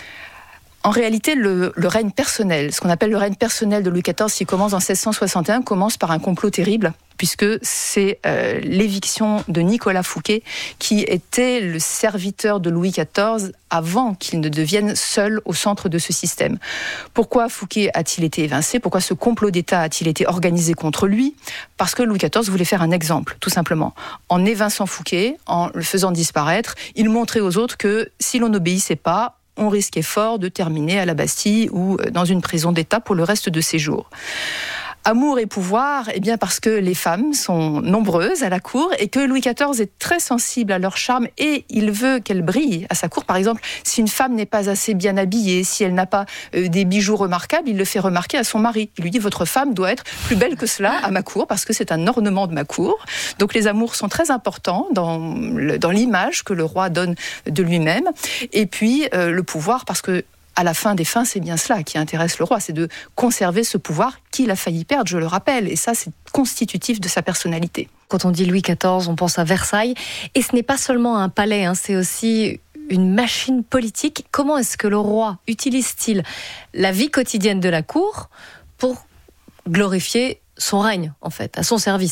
En réalité, le règne personnel, ce qu'on appelle le règne personnel de Louis XIV, qui commence en 1661, commence par un complot terrible, puisque c'est l'éviction de Nicolas Fouquet, qui était le serviteur de Louis XIV avant qu'il ne devienne seul au centre de ce système. Pourquoi Fouquet a-t-il été évincé ? Pourquoi ce complot d'État a-t-il été organisé contre lui ? Parce que Louis XIV voulait faire un exemple, tout simplement. En évinçant Fouquet, en le faisant disparaître, il montrait aux autres que si l'on n'obéissait pas, on risquait fort de terminer à la Bastille ou dans une prison d'État pour le reste de ses jours. Amour et pouvoir, eh bien parce que les femmes sont nombreuses à la cour et que Louis XIV est très sensible à leur charme et il veut qu'elles brillent à sa cour. Par exemple, si une femme n'est pas assez bien habillée, si elle n'a pas des bijoux remarquables, il le fait remarquer à son mari. Il lui dit, votre femme doit être plus belle que cela à ma cour parce que c'est un ornement de ma cour. Donc les amours sont très importants dans l'image que le roi donne de lui-même. Et puis le pouvoir, parce que à la fin des fins, c'est bien cela qui intéresse le roi, c'est de conserver ce pouvoir qu'il a failli perdre, je le rappelle. Et ça, c'est constitutif de sa personnalité. Quand on dit Louis XIV, on pense à Versailles. Et ce n'est pas seulement un palais, c'est aussi une machine politique. Comment est-ce que le roi utilise-t-il la vie quotidienne de la cour pour glorifier son règne, en fait, à son service ?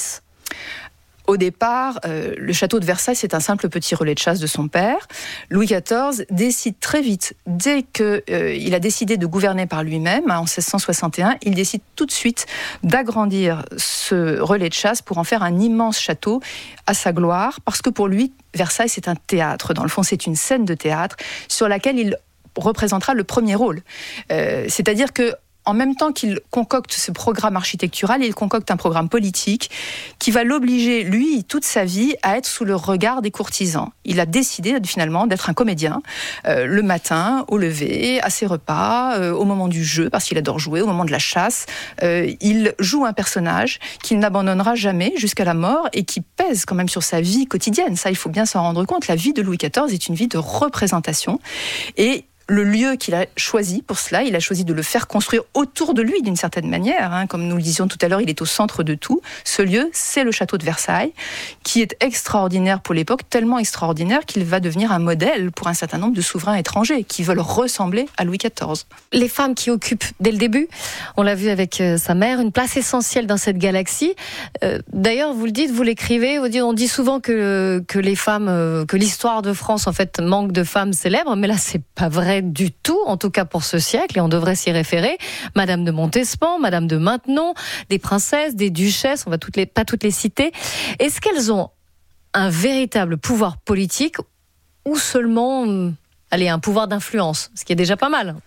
Au départ, le château de Versailles, c'est un simple petit relais de chasse de son père. Louis XIV décide très vite, dès qu'il a décidé de gouverner par lui-même, en 1661, il décide tout de suite d'agrandir ce relais de chasse pour en faire un immense château à sa gloire, parce que pour lui, Versailles, c'est un théâtre. Dans le fond, c'est une scène de théâtre sur laquelle il représentera le premier rôle. C'est-à-dire que en même temps qu'il concocte ce programme architectural, il concocte un programme politique qui va l'obliger, lui, toute sa vie, à être sous le regard des courtisans. Il a décidé finalement d'être un comédien le matin, au lever, à ses repas, au moment du jeu, parce qu'il adore jouer, au moment de la chasse. Il joue un personnage qu'il n'abandonnera jamais jusqu'à la mort et qui pèse quand même sur sa vie quotidienne. Ça, il faut bien s'en rendre compte. La vie de Louis XIV est une vie de représentation et le lieu qu'il a choisi pour cela, il a choisi de le faire construire autour de lui d'une certaine manière. Comme nous le disions tout à l'heure, il est au centre de tout. Ce lieu, c'est le château de Versailles, qui est extraordinaire pour l'époque, tellement extraordinaire qu'il va devenir un modèle pour un certain nombre de souverains étrangers qui veulent ressembler à Louis XIV. Les femmes qui occupent, dès le début, on l'a vu avec sa mère, une place essentielle dans cette galaxie. D'ailleurs, vous le dites, vous l'écrivez, on dit souvent que les femmes, que l'histoire de France, en fait, manque de femmes célèbres, mais là, c'est pas vrai du tout, en tout cas pour ce siècle, et on devrait s'y référer. Madame de Montespan, Madame de Maintenon, des princesses, des duchesses, on va pas toutes les citer. Est-ce qu'elles ont un véritable pouvoir politique ou seulement un pouvoir d'influence, ce qui est déjà pas mal?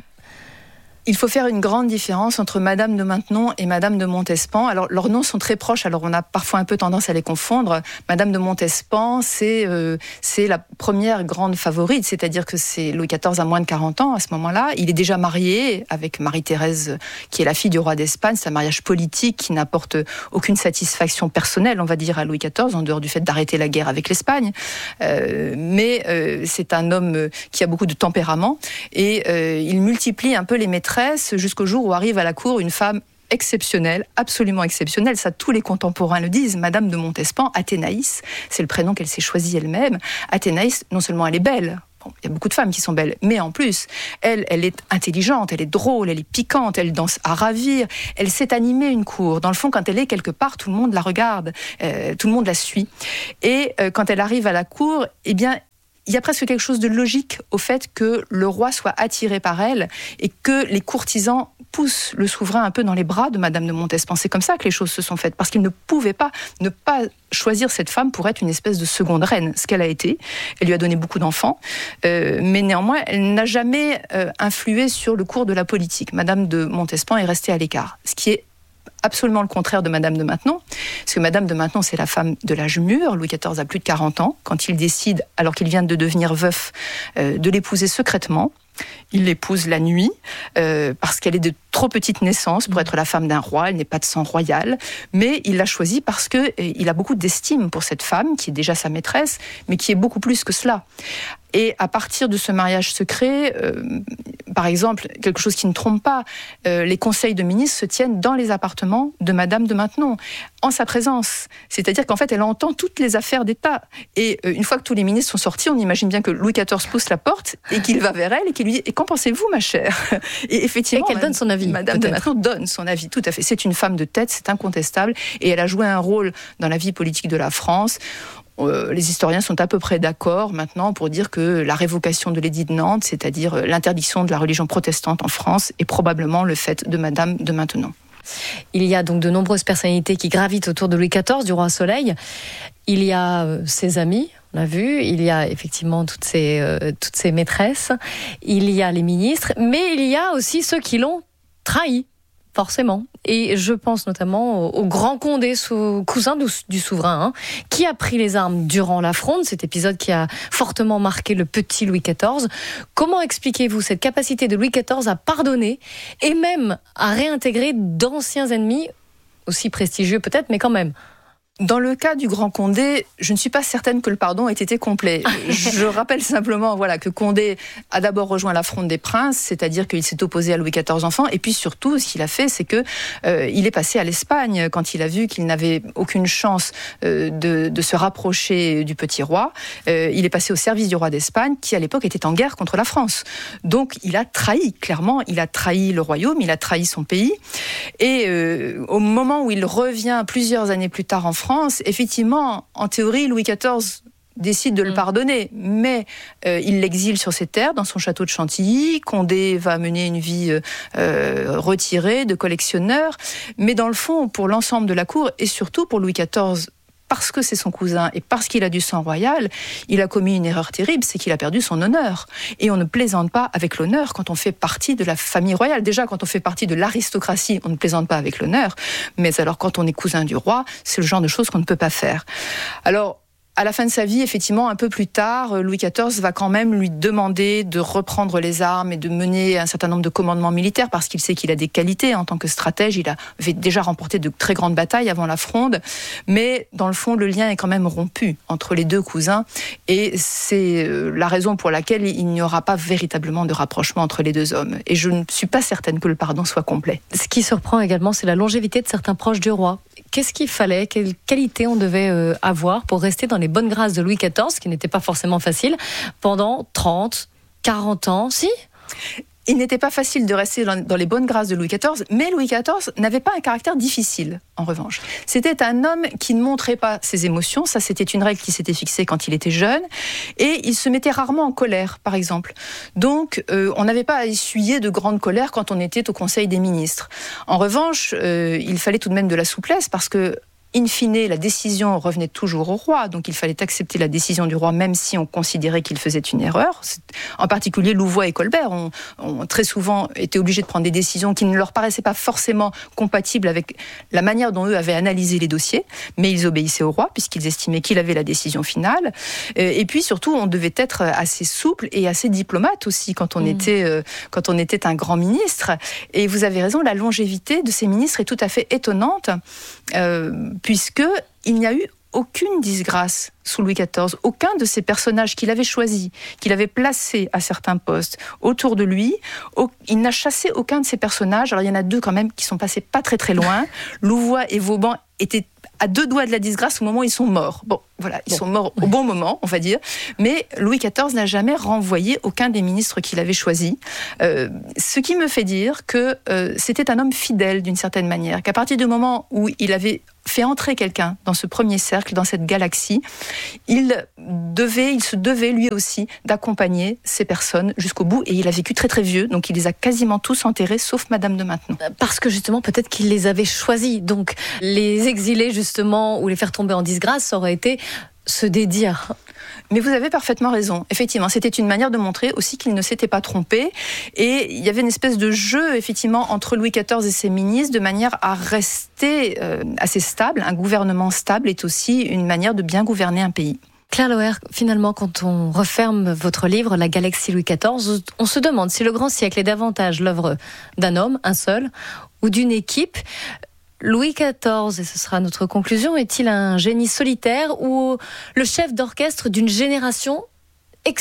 Il faut faire une grande différence entre Madame de Maintenon et Madame de Montespan. Alors, leurs noms sont très proches, alors on a parfois un peu tendance à les confondre. Madame de Montespan, c'est la première grande favorite, c'est-à-dire que c'est Louis XIV a moins de 40 ans à ce moment-là. Il est déjà marié avec Marie-Thérèse, qui est la fille du roi d'Espagne. C'est un mariage politique qui n'apporte aucune satisfaction personnelle, on va dire, à Louis XIV, en dehors du fait d'arrêter la guerre avec l'Espagne. Mais c'est un homme qui a beaucoup de tempérament et il multiplie un peu les maîtresses jusqu'au jour où arrive à la cour une femme exceptionnelle, absolument exceptionnelle, ça tous les contemporains le disent, Madame de Montespan, Athénaïs, c'est le prénom qu'elle s'est choisi elle-même. Athénaïs, non seulement elle est belle, il y a beaucoup de femmes qui sont belles, mais en plus, elle est intelligente, elle est drôle, elle est piquante, elle danse à ravir, elle sait animer une cour. Dans le fond, quand elle est quelque part, tout le monde la regarde, tout le monde la suit. Et quand elle arrive à la cour, eh bien, il y a presque quelque chose de logique au fait que le roi soit attiré par elle et que les courtisans poussent le souverain un peu dans les bras de Madame de Montespan. C'est comme ça que les choses se sont faites, parce qu'ils ne pouvaient pas ne pas choisir cette femme pour être une espèce de seconde reine, ce qu'elle a été. Elle lui a donné beaucoup d'enfants, mais néanmoins, elle n'a jamais influé sur le cours de la politique. Madame de Montespan est restée à l'écart, ce qui est absolument le contraire de Madame de Maintenon, parce que Madame de Maintenon, c'est la femme de l'âge mûr. Louis XIV a plus de 40 ans. Quand il décide, alors qu'il vient de devenir veuf, de l'épouser secrètement, il l'épouse la nuit, parce qu'elle est de trop petite naissance pour être la femme d'un roi, elle n'est pas de sang royal, mais il l'a choisie parce qu'il a beaucoup d'estime pour cette femme, qui est déjà sa maîtresse, mais qui est beaucoup plus que cela. Et à partir de ce mariage secret, par exemple, quelque chose qui ne trompe pas, les conseils de ministres se tiennent dans les appartements de Madame de Maintenon, en sa présence. C'est-à-dire qu'en fait, elle entend toutes les affaires d'État. Et une fois que tous les ministres sont sortis, on imagine bien que Louis XIV pousse la porte et qu'il va vers elle et qu'il lui dit « Et qu'en pensez-vous, ma chère ?» Et effectivement, et qu'elle donne son avis. Madame de Maintenon donne son avis, tout à fait. C'est une femme de tête, c'est incontestable. Et elle a joué un rôle dans la vie politique de la France. Les historiens sont à peu près d'accord maintenant pour dire que la révocation de l'édit de Nantes, c'est-à-dire l'interdiction de la religion protestante en France, est probablement le fait de Madame de Maintenon. Il y a donc de nombreuses personnalités qui gravitent autour de Louis XIV, du roi Soleil. Il y a ses amis, on l'a vu, il y a effectivement toutes ses maîtresses, il y a les ministres, mais il y a aussi ceux qui l'ont trahi. forcément. Et je pense notamment au grand Condé, cousin du souverain, qui a pris les armes durant la Fronde, cet épisode qui a fortement marqué le petit Louis XIV. Comment expliquez-vous cette capacité de Louis XIV à pardonner et même à réintégrer d'anciens ennemis, aussi prestigieux peut-être, mais quand même? Dans le cas du Grand Condé, je ne suis pas certaine que le pardon ait été complet. Je rappelle simplement que Condé a d'abord rejoint la Fronde des Princes, c'est-à-dire qu'il s'est opposé à Louis XIV enfant, et puis surtout, ce qu'il a fait, c'est que il est passé à l'Espagne quand il a vu qu'il n'avait aucune chance de se rapprocher du petit roi. Il est passé au service du roi d'Espagne, qui à l'époque était en guerre contre la France. Donc il a trahi, clairement, il a trahi le royaume, il a trahi son pays. Et au moment où il revient plusieurs années plus tard en France, effectivement, en théorie, Louis XIV décide de le pardonner, mais il l'exile sur ses terres, dans son château de Chantilly. Condé va mener une vie retirée, de collectionneur, mais dans le fond, pour l'ensemble de la cour, et surtout pour Louis XIV, parce que c'est son cousin et parce qu'il a du sang royal, il a commis une erreur terrible, c'est qu'il a perdu son honneur. Et on ne plaisante pas avec l'honneur quand on fait partie de la famille royale. Déjà, quand on fait partie de l'aristocratie, on ne plaisante pas avec l'honneur. Mais alors, quand on est cousin du roi, c'est le genre de choses qu'on ne peut pas faire. Alors, à la fin de sa vie, effectivement, un peu plus tard, Louis XIV va quand même lui demander de reprendre les armes et de mener un certain nombre de commandements militaires parce qu'il sait qu'il a des qualités en tant que stratège. Il avait déjà remporté de très grandes batailles avant la Fronde, mais dans le fond, le lien est quand même rompu entre les deux cousins et c'est la raison pour laquelle il n'y aura pas véritablement de rapprochement entre les deux hommes. Et je ne suis pas certaine que le pardon soit complet. Ce qui surprend également, c'est la longévité de certains proches du roi. Qu'est-ce qu'il fallait, quelle qualité on devait avoir pour rester dans les bonnes grâces de Louis XIV, ce qui n'était pas forcément facile, pendant 30, 40 ans, si ? Il n'était pas facile de rester dans les bonnes grâces de Louis XIV, mais Louis XIV n'avait pas un caractère difficile, en revanche. C'était un homme qui ne montrait pas ses émotions, ça c'était une règle qui s'était fixée quand il était jeune, et il se mettait rarement en colère, par exemple. Donc, on n'avait pas à essuyer de grandes colères quand on était au Conseil des ministres. En revanche, il fallait tout de même de la souplesse, parce que in fine, la décision revenait toujours au roi, donc il fallait accepter la décision du roi, même si on considérait qu'il faisait une erreur. En particulier, Louvois et Colbert ont très souvent été obligés de prendre des décisions qui ne leur paraissaient pas forcément compatibles avec la manière dont eux avaient analysé les dossiers, mais ils obéissaient au roi, puisqu'ils estimaient qu'il avait la décision finale. Et puis surtout, on devait être assez souple et assez diplomate aussi quand on était un grand ministre. Et vous avez raison, la longévité de ces ministres est tout à fait étonnante, puisqu'il n'y a eu aucune disgrâce sous Louis XIV. Aucun de ces personnages qu'il avait choisis, qu'il avait placés à certains postes autour de lui, il n'a chassé aucun de ces personnages. Alors il y en a deux quand même qui sont passés pas très très loin. Louvois et Vauban étaient à deux doigts de la disgrâce au moment où ils sont morts. Bon, voilà, ils sont morts au bon moment, on va dire. Mais Louis XIV n'a jamais renvoyé aucun des ministres qu'il avait choisis. Ce qui me fait dire que c'était un homme fidèle d'une certaine manière, qu'à partir du moment où il avait fait entrer quelqu'un dans ce premier cercle, dans cette galaxie, il se devait lui aussi d'accompagner ces personnes jusqu'au bout. Et il a vécu très très vieux, donc il les a quasiment tous enterrés, sauf Madame de Maintenon. Parce que justement, peut-être qu'il les avait choisis. Donc les exiler justement ou les faire tomber en disgrâce, ça aurait été se dédire. Mais vous avez parfaitement raison. Effectivement, c'était une manière de montrer aussi qu'il ne s'était pas trompé. Et il y avait une espèce de jeu, effectivement, entre Louis XIV et ses ministres, de manière à rester assez stable. Un gouvernement stable est aussi une manière de bien gouverner un pays. Claire Loher, finalement, quand on referme votre livre, La Galaxie Louis XIV, on se demande si le grand siècle est davantage l'œuvre d'un homme, un seul, ou d'une équipe. Louis XIV, et ce sera notre conclusion, est-il un génie solitaire ou le chef d'orchestre d'une génération exceptionnelle ?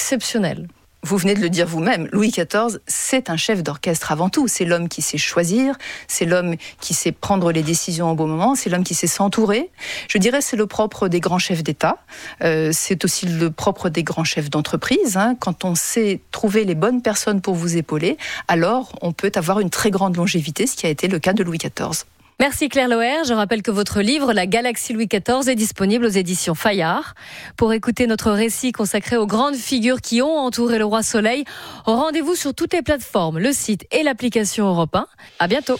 Vous venez de le dire vous-même, Louis XIV, c'est un chef d'orchestre avant tout. C'est l'homme qui sait choisir, c'est l'homme qui sait prendre les décisions au bon moment, c'est l'homme qui sait s'entourer. Je dirais c'est le propre des grands chefs d'État, c'est aussi le propre des grands chefs d'entreprise. Quand on sait trouver les bonnes personnes pour vous épauler, alors on peut avoir une très grande longévité, ce qui a été le cas de Louis XIV. Merci Claire Loher. Je rappelle que votre livre, La Galaxie Louis XIV, est disponible aux éditions Fayard. Pour écouter notre récit consacré aux grandes figures qui ont entouré le roi Soleil, rendez-vous sur toutes les plateformes, le site et l'application Europe 1. À bientôt.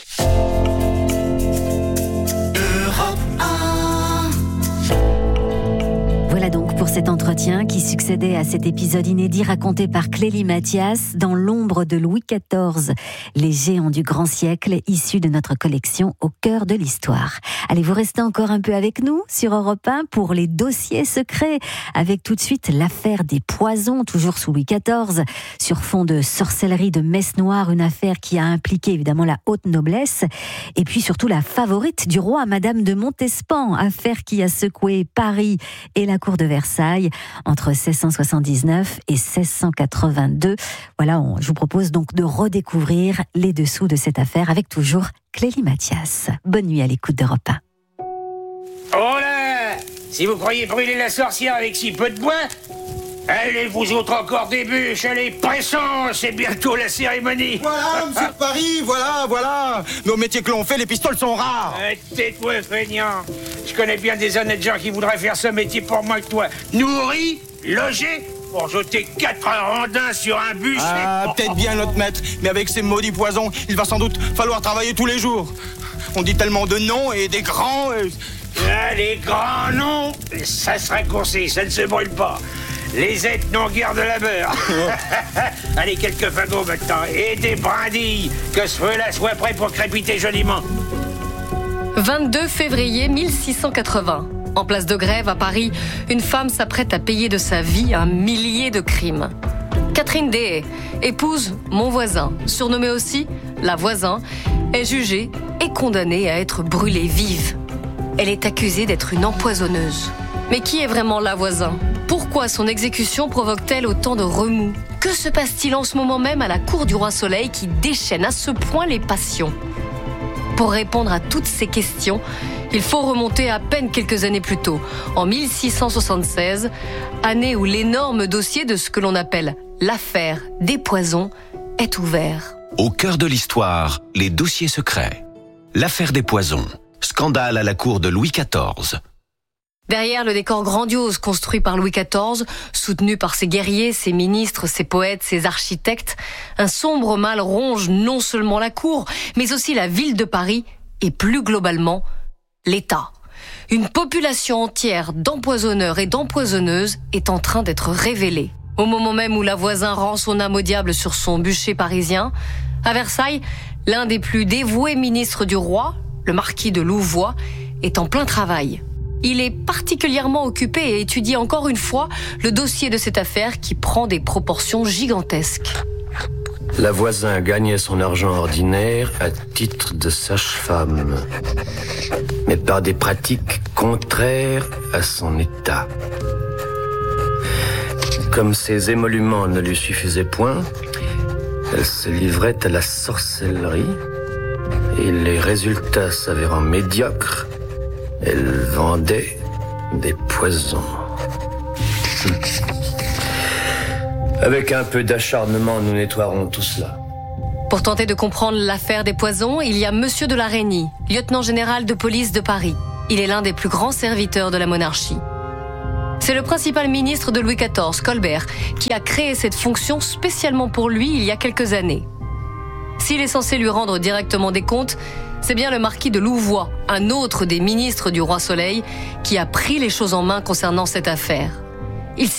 Voilà donc pour pour cet entretien qui succédait à cet épisode inédit raconté par Clélie Mathias dans l'ombre de Louis XIV, les géants du grand siècle issus de notre collection Au cœur de l'histoire. Allez, vous restez encore un peu avec nous sur Europe 1 pour les dossiers secrets, avec tout de suite l'affaire des poisons, toujours sous Louis XIV, sur fond de sorcellerie de messe noire, une affaire qui a impliqué évidemment la haute noblesse, et puis surtout la favorite du roi, Madame de Montespan, affaire qui a secoué Paris et la cour de Versailles entre 1679 et 1682. Voilà, je vous propose donc de redécouvrir les dessous de cette affaire avec toujours Clélie Mathias. Bonne nuit à l'écoute d'Europe 1. Oh là! Si vous croyez brûler la sorcière avec si peu de bois, allez vous autres encore des bûches, allez, pressons, c'est bientôt la cérémonie. Voilà, monsieur de Paris, voilà. Nos métiers que l'on fait, les pistoles sont rares. Tais-toi, feignant. Je connais bien des honnêtes gens qui voudraient faire ce métier pour moi que toi. Nourri, logé, pour jeter 4 rondins sur un bûcher. Ah, peut-être bien notre maître, mais avec ces maudits poisons, il va sans doute falloir travailler tous les jours. On dit tellement de noms et des grands... Ah, les grands noms, ça se raccourcit, ça ne se brûle pas. Les êtres n'ont guère de labeur. Allez, quelques fagots maintenant, et des brindilles, que ce feu-là soit prêt pour crépiter joliment. 22 février 1680. En place de Grève à Paris, une femme s'apprête à payer de sa vie un millier de crimes. Catherine Dehaye, épouse mon voisin, surnommée aussi la voisin, est jugée et condamnée à être brûlée vive. Elle est accusée d'être une empoisonneuse. Mais qui est vraiment la voisin ? Pourquoi son exécution provoque-t-elle autant de remous ? Que se passe-t-il en ce moment même à la cour du roi Soleil qui déchaîne à ce point les passions ? Pour répondre à toutes ces questions, il faut remonter à peine quelques années plus tôt, en 1676, année où l'énorme dossier de ce que l'on appelle l'affaire des poisons est ouvert. Au cœur de l'histoire, les dossiers secrets. L'affaire des poisons. Scandale à la cour de Louis XIV. Derrière le décor grandiose construit par Louis XIV, soutenu par ses guerriers, ses ministres, ses poètes, ses architectes, un sombre mal ronge non seulement la cour, mais aussi la ville de Paris et plus globalement, l'État. Une population entière d'empoisonneurs et d'empoisonneuses est en train d'être révélée. Au moment même où la voisin rend son âme au diable sur son bûcher parisien, à Versailles, l'un des plus dévoués ministres du roi, le marquis de Louvois, est en plein travail. Il est particulièrement occupé et étudie encore une fois le dossier de cette affaire qui prend des proportions gigantesques. La voisin gagnait son argent ordinaire à titre de sage-femme, mais par des pratiques contraires à son état. Comme ses émoluments ne lui suffisaient point, elle se livrait à la sorcellerie, et les résultats s'avérant médiocres, elle vendait des poisons. Avec un peu d'acharnement, nous nettoierons tout cela. Pour tenter de comprendre l'affaire des poisons, il y a Monsieur de la Reynie, lieutenant général de police de Paris. Il est l'un des plus grands serviteurs de la monarchie. C'est le principal ministre de Louis XIV, Colbert, qui a créé cette fonction spécialement pour lui il y a quelques années. S'il est censé lui rendre directement des comptes, c'est bien le marquis de Louvois, un autre des ministres du roi Soleil, qui a pris les choses en main concernant cette affaire.